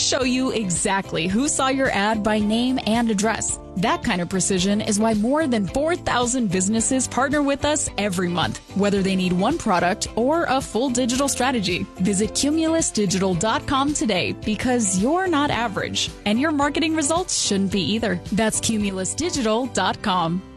show you exactly who saw your ad by name and address. That kind of precision is why more than 4,000 businesses partner with us every month, whether they need one product or a full digital strategy. Visit cumulusdigital.com today, because you're not average, and your marketing results shouldn't be either. That's cumulusdigital.com.